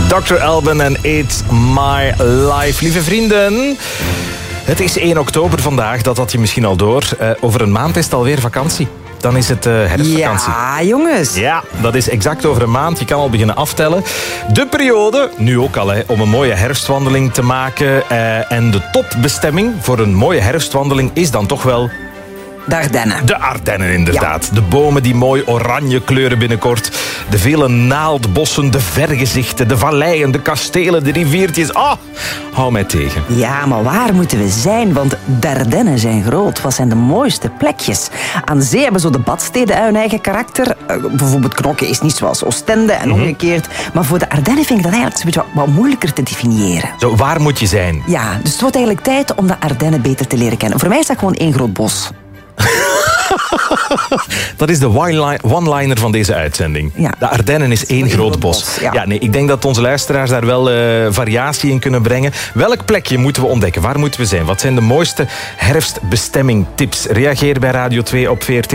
Dr. Alban en It's My Life. Lieve vrienden, het is 1 oktober vandaag, dat had je misschien al door. Over een maand is het alweer vakantie. Dan is het herfstvakantie. Ja, jongens. Ja, dat is exact over een maand. Je kan al beginnen aftellen. De periode, nu ook al, om een mooie herfstwandeling te maken. En de topbestemming voor een mooie herfstwandeling is dan toch wel... De Ardennen. De Ardennen, inderdaad. Ja. De bomen die mooi oranje kleuren binnenkort. De vele naaldbossen, de vergezichten, de valleien, de kastelen, de riviertjes. Hou mij tegen. Ja, maar waar moeten we zijn? Want de Ardennen zijn groot. Wat zijn de mooiste plekjes? Aan zee hebben zo de badsteden hun eigen karakter. Bijvoorbeeld Knokke is niet zoals Oostende en omgekeerd. Maar voor de Ardennen vind ik dat eigenlijk een beetje wat moeilijker te definiëren. Zo, waar moet je zijn? Ja, dus het wordt eigenlijk tijd om de Ardennen beter te leren kennen. Voor mij is dat gewoon één groot bos. Dat is de one-liner van deze uitzending. Ja. De Ardennen is één groot bos. Ja. Nee, ik denk dat onze luisteraars daar wel variatie in kunnen brengen. Welk plekje moeten we ontdekken? Waar moeten we zijn? Wat zijn de mooiste herfstbestemmingtips? Reageer bij Radio 2 op 14.